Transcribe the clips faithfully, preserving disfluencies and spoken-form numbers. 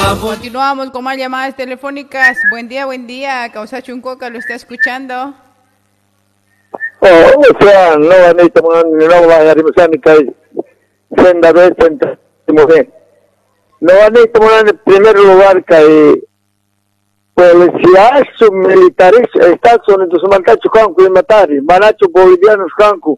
Continuamos con más llamadas telefónicas. Buen día, buen día. Causa Chuncoca lo está escuchando. Oh, o sea, no van a ir tomando, no van a ir que senda vez no van a ir tomando en primer lugar que policías militares Estados Unidos mantacho canco y matari, manacho bolivianos canco.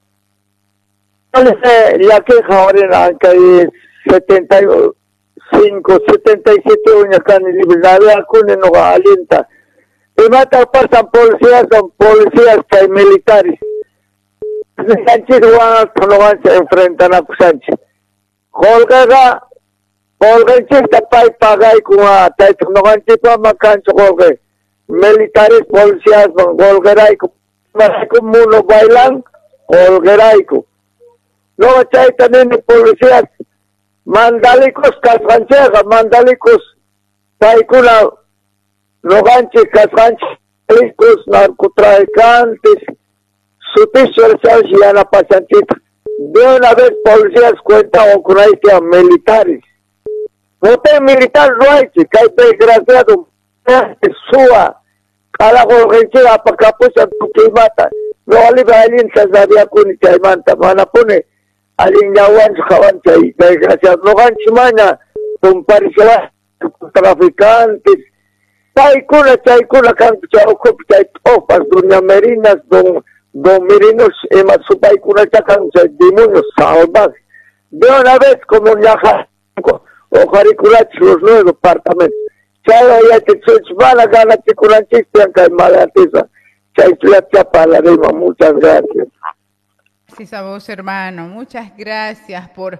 La queja ahora en que setenta y cinco, setenta y siete años acá en libertad, algunos no alienta. Y mata pasan policías, son policías que hay militares. Sánchez no van a enfrentar a Sánchez. Holga, Holga, está para pagar con a Taito, no van a macancho, Holga. Militares, policías, Holgeraico. Como uno bailan, Holgeraico. No va a también policías, mandalicos, casfanchega, mandalicos, taikuna. Noganche, casfanchicos, narcotraficantes, suficios y ana pasantita. De una vez policías cuentan con que militares. No te militar no hay, que hay desgraciado, sua, cada gorgenchera para capucha que mata. No aliva a alguien que sabía con que manta, van a poner a alguien ya aguancho, javancha y desgraciado. No gancho mañana, con parcial, traficantes. Taikuna, taikuna, kan chaukup, taikopas, doña Merinas, don, don Merinos, emas su taikuna, chacan, demonios salvajes. De una vez, como ya o jariculachi, los nuevos departamentos. Chaya, ya te van a ganar, chiculanchis, que hay malateza. Chay, chapa la rima, muchas gracias. Sí, a vos, hermano, muchas gracias por...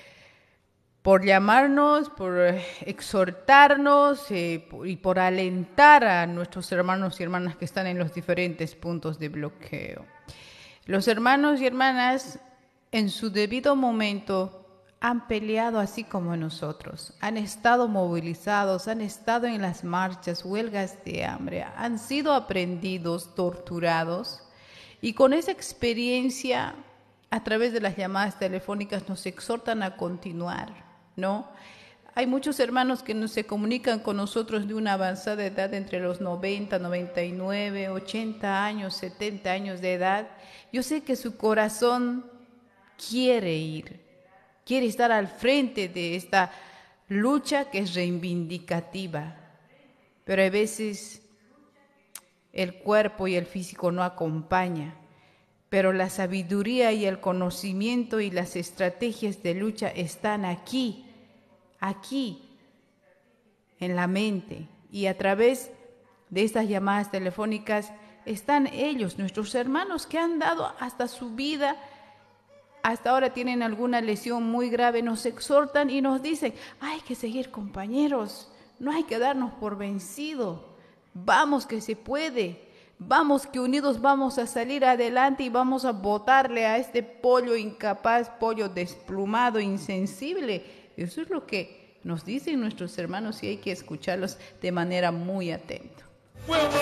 por llamarnos, por exhortarnos eh, y por alentar a nuestros hermanos y hermanas que están en los diferentes puntos de bloqueo. Los hermanos y hermanas en su debido momento han peleado así como nosotros, han estado movilizados, han estado en las marchas, huelgas de hambre, han sido aprendidos, torturados y con esa experiencia a través de las llamadas telefónicas nos exhortan a continuar. ¿No? Hay muchos hermanos que no se comunican con nosotros de una avanzada edad entre los noventa, noventa y nueve, ochenta años, setenta años de edad. Yo sé que su corazón quiere ir, quiere estar al frente de esta lucha que es reivindicativa, pero a veces el cuerpo y el físico no acompañan. Pero la sabiduría y el conocimiento y las estrategias de lucha están aquí, aquí, en la mente. Y a través de estas llamadas telefónicas están ellos, nuestros hermanos que han dado hasta su vida, hasta ahora tienen alguna lesión muy grave, nos exhortan y nos dicen, hay que seguir compañeros, no hay que darnos por vencido, vamos que se puede. Vamos que unidos vamos a salir adelante y vamos a botarle a este pollo incapaz, pollo desplumado, insensible. Eso es lo que nos dicen nuestros hermanos y hay que escucharlos de manera muy atenta.